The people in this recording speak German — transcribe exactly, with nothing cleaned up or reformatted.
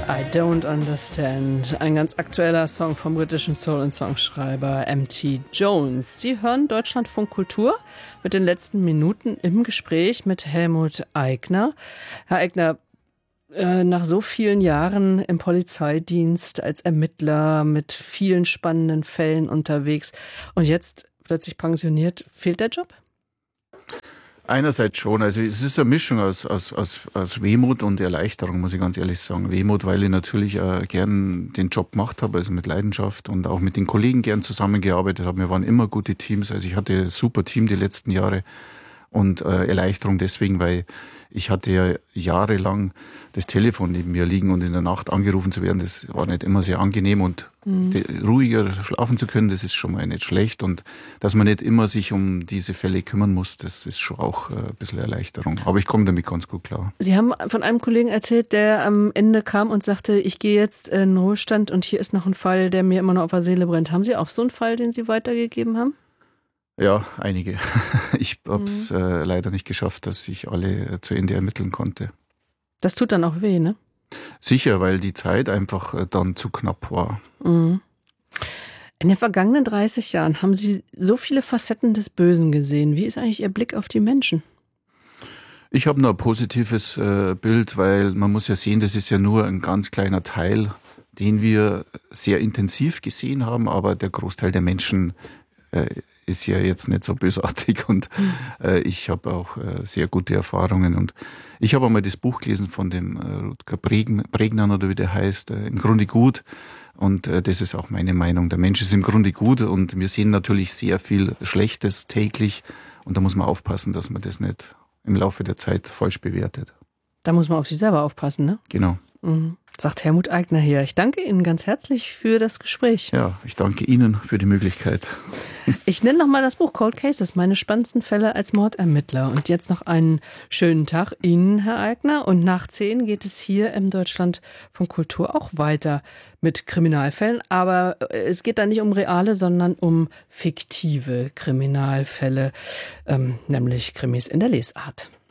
I Don't Understand, ein ganz aktueller Song vom britischen Soul- und Songschreiber M T Jones. Sie hören Deutschlandfunk Kultur mit den letzten Minuten im Gespräch mit Helmut Aigner. Herr Aigner, äh, nach so vielen Jahren im Polizeidienst als Ermittler mit vielen spannenden Fällen unterwegs und jetzt plötzlich pensioniert, fehlt der Job? Einerseits schon. Also es ist eine Mischung aus, aus, aus, aus Wehmut und Erleichterung, muss ich ganz ehrlich sagen. Wehmut, weil ich natürlich äh, gern den Job gemacht habe, also mit Leidenschaft und auch mit den Kollegen gern zusammengearbeitet habe. Wir waren immer gute Teams. Also ich hatte ein super Team die letzten Jahre. Und äh, Erleichterung deswegen, weil ich hatte ja jahrelang das Telefon neben mir liegen und in der Nacht angerufen zu werden, das war nicht immer sehr angenehm und mhm. de, ruhiger schlafen zu können, das ist schon mal nicht schlecht und dass man nicht immer sich um diese Fälle kümmern muss, das ist schon auch äh, ein bisschen Erleichterung. Aber ich komme damit ganz gut klar. Sie haben von einem Kollegen erzählt, der am Ende kam und sagte, ich gehe jetzt in den Ruhestand und hier ist noch ein Fall, der mir immer noch auf der Seele brennt. Haben Sie auch so einen Fall, den Sie weitergegeben haben? Ja, einige. Ich habe es mhm. äh, leider nicht geschafft, dass ich alle äh, zu Ende ermitteln konnte. Das tut dann auch weh, ne? Sicher, weil die Zeit einfach äh, dann zu knapp war. Mhm. In den vergangenen dreißig Jahren haben Sie so viele Facetten des Bösen gesehen. Wie ist eigentlich Ihr Blick auf die Menschen? Ich habe nur ein positives äh, Bild, weil man muss ja sehen, das ist ja nur ein ganz kleiner Teil, den wir sehr intensiv gesehen haben, aber der Großteil der Menschen äh, ist ja jetzt nicht so bösartig und äh, ich habe auch äh, sehr gute Erfahrungen und ich habe einmal das Buch gelesen von dem äh, Rutger Bregmann oder wie der heißt, äh, im Grunde gut und äh, das ist auch meine Meinung. Der Mensch ist im Grunde gut und wir sehen natürlich sehr viel Schlechtes täglich und da muss man aufpassen, dass man das nicht im Laufe der Zeit falsch bewertet. Da muss man auf sich selber aufpassen, ne? Genau. Mhm. Sagt Helmut Aigner hier. Ich danke Ihnen ganz herzlich für das Gespräch. Ja, ich danke Ihnen für die Möglichkeit. Ich nenne nochmal das Buch Cold Cases, meine spannendsten Fälle als Mordermittler. Und jetzt noch einen schönen Tag Ihnen, Herr Aigner. Und nach zehn geht es hier im Deutschland von Kultur auch weiter mit Kriminalfällen. Aber es geht da nicht um reale, sondern um fiktive Kriminalfälle, ähm, nämlich Krimis in der Lesart.